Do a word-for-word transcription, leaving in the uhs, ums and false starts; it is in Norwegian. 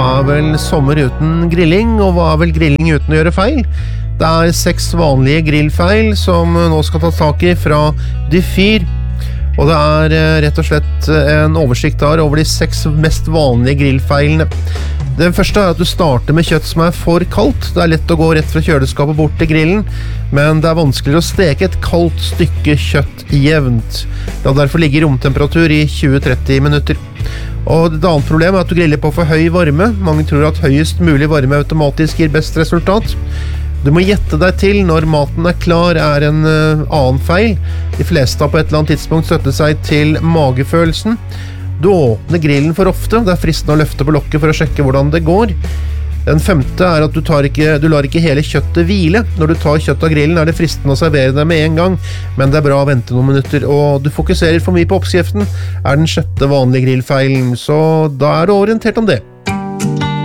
Hva er vel sommer uten grilling, og hva er vel grilling uten å gjøre feil? Det er seks vanlige grillfeil som nå skal ta tak i fra Dyfir. Og det er rett og slett en oversikt der over de seks mest vanlige grillfeilene. Den første er at du starter med kjøtt som er for kaldt. Det er lett å gå rett fra kjøleskapet bort til grillen, men det er vanskeligere å steke et kaldt stykke kjøtt jevnt. La derfor ligge i romtemperatur i tjue til tretti minutter. Og et annet problem er at du griller på for høy varme. Mange tror at høyest mulig varme automatisk gir best resultat. Du må gjette deg til når maten er klar er en uh, annen feil. De fleste har på et eller annet tidspunkt støttet seg til magefølelsen. Du åpner grillen for ofte. Det er fristende å løfte på lokket for å sjekke hvordan det går. Den femte er at du, tar ikke, du lar ikke hele kjøttet hvile. Når du tar kjøtt av grillen er det fristende å servere det med en gang, men det er bra å vente noen minutter, og du fokuserer for mye på oppskriften, er den sjette vanlige grillfeilen, så da er du orientert om det.